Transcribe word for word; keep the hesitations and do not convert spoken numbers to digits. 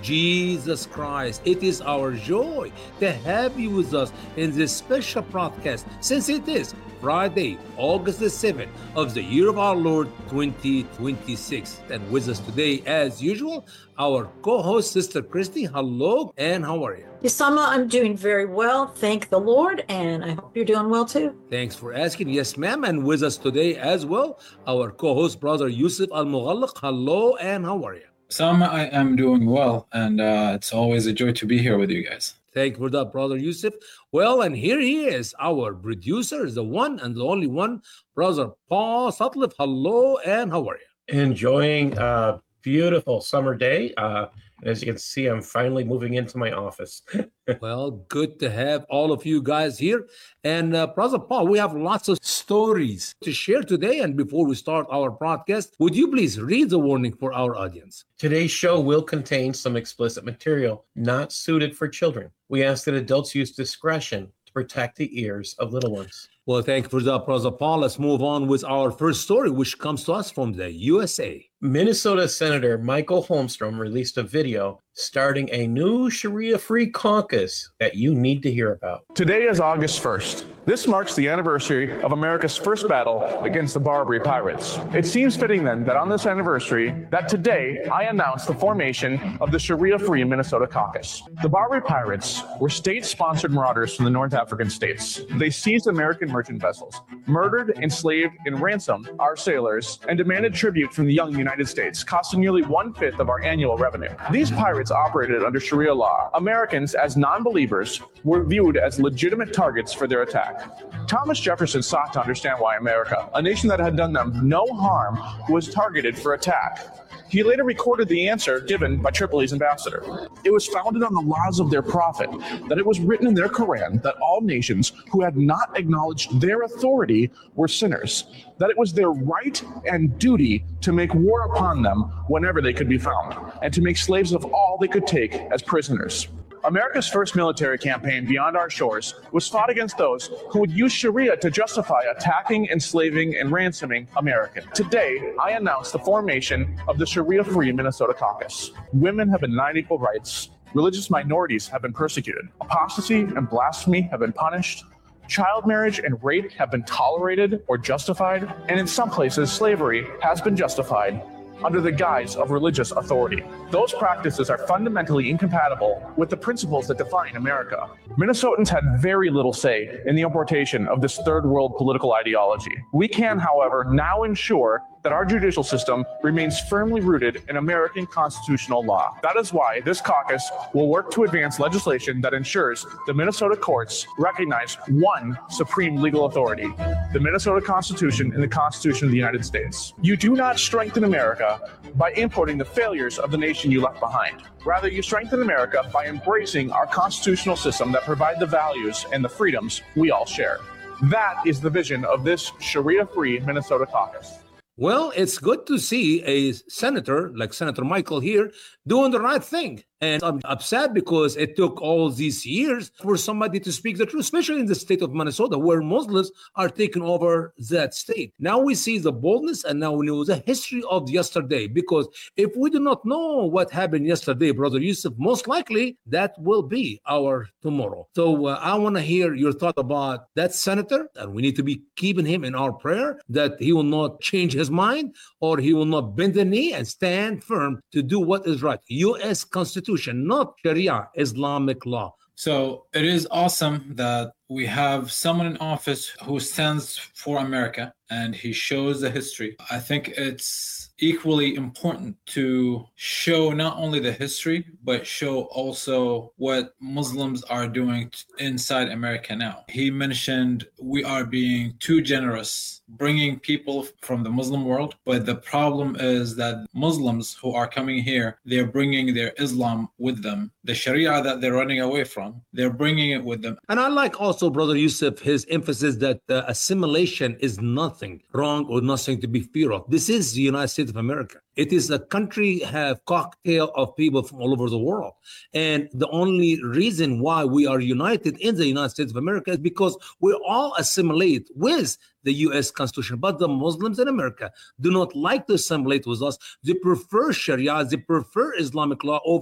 Jesus Christ. It is our joy to have you with us in this special broadcast, since it is Friday, August the seventh of the year of our Lord twenty twenty-six. And with us today, as usual, our co-host, Sister Christy. Hello, and how are you? Usama, I'm doing very well. Thank the Lord, and I hope you're doing well too. Thanks for asking. Yes, ma'am. And with us today as well, our co-host, Brother Yusuf Al-Mughallaq. Hello, and how are you? Sama, I am doing well, and uh, it's always a joy to be here with you guys. Thank you for that, Brother Yusuf. Well, and here he is, our producer, the one and the only one, Brother Paul Sutcliffe. Hello, and how are you? Enjoying a beautiful summer day. Uh, as you can see, I'm finally moving into my office. Well, good to have all of you guys here. And uh, Brother Paul, we have lots of stories to share today. And before we start our broadcast, would you please read the warning for our audience? Today's show will contain some explicit material not suited for children. We ask that adults use discretion to protect the ears of little ones. Well, thank you for that, Brother Paul. Let's move on with our first story, which comes to us from the U S A. Minnesota Senator Michael Holmstrom released a video starting a new Sharia-free caucus that you need to hear about. Today is August first. This marks the anniversary of America's first battle against the Barbary pirates. It seems fitting then that on this anniversary, that today I announce the formation of the Sharia-free Minnesota caucus. The Barbary pirates were state-sponsored marauders from the North African states. They seized American merchant vessels, murdered, enslaved, and ransomed our sailors, and demanded tribute from the young United States, costing nearly one-fifth of our annual revenue. These pirates operated under Sharia law. Americans, as non-believers, were viewed as legitimate targets for their attack. Thomas Jefferson sought to understand why America, a nation that had done them no harm, was targeted for attack. He later recorded the answer given by Tripoli's ambassador. It was founded on the laws of their prophet, that it was written in their Quran that all nations who had not acknowledged their authority were sinners, that it was their right and duty to make war upon them whenever they could be found, and to make slaves of all they could take as prisoners. America's first military campaign beyond our shores was fought against those who would use Sharia to justify attacking, enslaving, and ransoming Americans. Today, I announce the formation of the Sharia-free Minnesota caucus. Women have been denied equal rights. Religious minorities have been persecuted. Apostasy and blasphemy have been punished. Child marriage and rape have been tolerated or justified. And in some places, slavery has been justified under the guise of religious authority. Those practices are fundamentally incompatible with the principles that define America. Minnesotans had very little say in the importation of this third world political ideology. We can, however, now ensure that our judicial system remains firmly rooted in American constitutional law. That is why this caucus will work to advance legislation that ensures the Minnesota courts recognize one supreme legal authority, the Minnesota Constitution and the Constitution of the United States. You do not strengthen America by importing the failures of the nation you left behind. Rather, you strengthen America by embracing our constitutional system that provide the values and the freedoms we all share. That is the vision of this Sharia-free Minnesota caucus. Well, it's good to see a senator like Senator Michael here doing the right thing. And I'm upset because it took all these years for somebody to speak the truth, especially in the state of Minnesota, where Muslims are taking over that state. Now we see the boldness, and now we know the history of yesterday. Because if we do not know what happened yesterday, Brother Yusuf, most likely that will be our tomorrow. So uh, I want to hear your thought about that senator, and we need to be keeping him in our prayer that he will not change his mind, or he will not bend the knee and stand firm to do what is right. U S Constitution, not Sharia, Islamic law. So it is awesome that we have someone in office who stands for America and he shows the history. I think it's equally important to show not only the history, but show also what Muslims are doing inside America now. He mentioned we are being too generous, bringing people from the Muslim world. But the problem is that Muslims who are coming here, they're bringing their Islam with them. The Sharia that they're running away from, they're bringing it with them. And I like also, Brother Yusuf, his emphasis that uh, assimilation is nothing wrong or nothing to be feared of. This is the United States of America. It is a country have cocktail of people from all over the world. And the only reason why we are united in the United States of America is because we all assimilate with the U S Constitution. But the Muslims in America do not like to assimilate with us. They prefer Sharia, they prefer Islamic law over